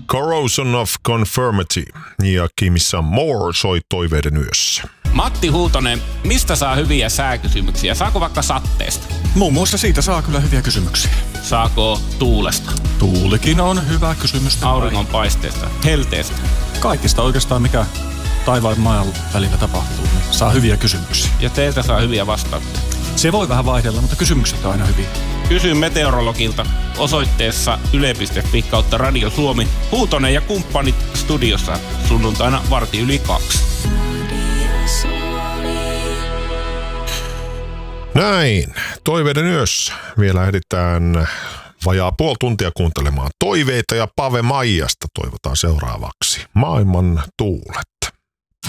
Corrosion of Conformity ja Kimissa Moore soi Toiveiden yössä. Matti Huutonen, mistä saa hyviä sääkysymyksiä? Saako vaikka satteesta? Muun muassa siitä saa kyllä hyviä kysymyksiä. Saako tuulesta? Tuulikin on hyvä kysymys. Auringonpaisteesta? Helteestä? Kaikista oikeastaan, mikä taivaan ja maan välillä tapahtuu, niin saa hyviä kysymyksiä. Ja teiltä saa hyviä vastauksia? Se voi vähän vaihdella, mutta kysymykset on aina hyviä. Kysy meteorologilta osoitteessa yle.fi/Radio Suomi. Huutonen ja kumppanit studiossa sunnuntaina 1:15. Näin, Toiveiden yössä. Vielä ehditään vajaa puoli tuntia kuuntelemaan toiveita ja Pave Maijasta toivotaan seuraavaksi Maailman tuulet.